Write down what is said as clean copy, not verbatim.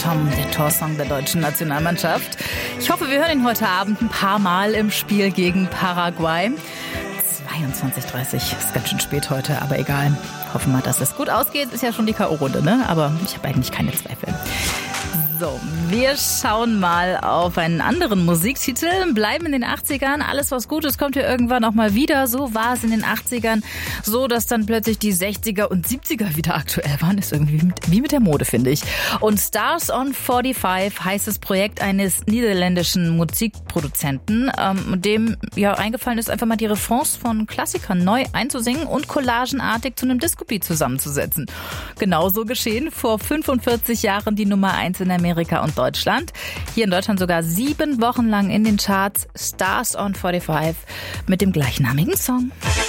Tom, der Torsong der deutschen Nationalmannschaft. Ich hoffe, wir hören ihn heute Abend ein paar Mal im Spiel gegen Paraguay. 22:30 ist ganz schön spät heute, aber egal. Hoffen wir, dass es gut ausgeht. Ist ja schon die K.O.-Runde, ne? Aber ich habe eigentlich keine Zweifel. So, wir schauen mal auf einen anderen Musiktitel, bleiben in den 80ern. Alles, was gut ist, kommt ja irgendwann auch mal wieder. So war es in den 80ern, so dass dann plötzlich die 60er und 70er wieder aktuell waren. Ist irgendwie wie mit der Mode, finde ich. Und Stars on 45 heißt das Projekt eines niederländischen Musikproduzenten, dem ja eingefallen ist, einfach mal die Refrains von Klassikern neu einzusingen und collagenartig zu einem Disco-Beat zusammenzusetzen. Genauso geschehen vor 45 Jahren die Nummer 1 in Amerika und Deutschland. Hier in Deutschland sogar 7 Wochen lang in den Charts. Stars on 45 mit dem gleichnamigen Song.